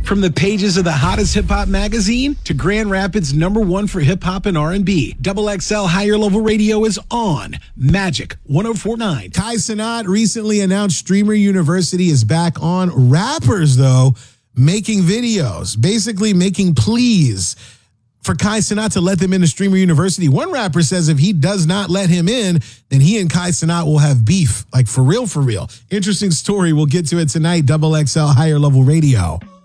From the pages of the hottest hip-hop magazine to Grand Rapids #1 for hip-hop and R&B, XXL Higher Level Radio is on Magic 104.9. Kai Cenat recently announced Streamer University is back on. Rappers, though, making videos, basically making pleas for Kai Cenat to let them into Streamer University. One rapper says if he does not let him in, then he and Kai Cenat will have beef, like for real, for real. Interesting story. We'll get to it tonight. XXL Higher Level Radio.